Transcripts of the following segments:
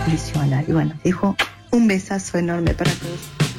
incondicional. Y bueno, dejo un besazo enorme para todos.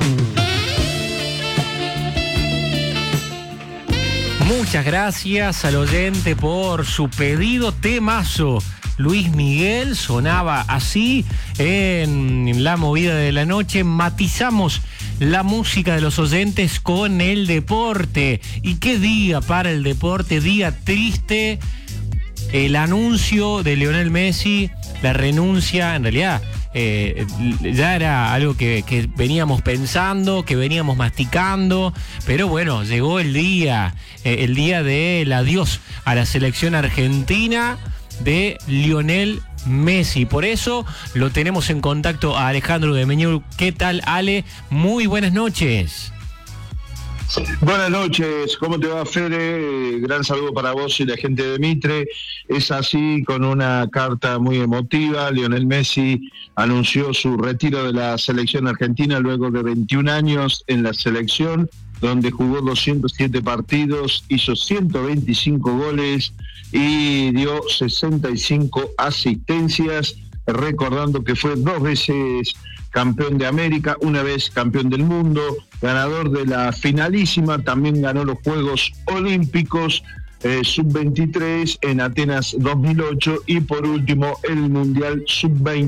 Muchas gracias al oyente por su pedido. Temazo. Luis Miguel sonaba así en la movida de la noche. Matizamos la música de los oyentes con el deporte. ¿Y qué día para el deporte? Día triste. El anuncio de Lionel Messi, la renuncia, en realidad ya era algo que veníamos pensando, que veníamos masticando, pero bueno, llegó el día del adiós a la selección argentina de Lionel Messi. Por eso lo tenemos en contacto a Alejandro de Meñur. ¿Qué tal, Ale? Muy buenas noches. Buenas noches, ¿cómo te va, Fede? Gran saludo para vos y la gente de Mitre. Es así, con una carta muy emotiva. Lionel Messi anunció su retiro de la selección argentina luego de 21 años en la selección, donde jugó 207 partidos, hizo 125 goles y dio 65 asistencias, recordando que fue 2 veces campeón de América, una vez campeón del mundo, ganador de la finalísima, también ganó los Juegos Olímpicos Sub-23 en Atenas 2008 y por último el Mundial Sub-20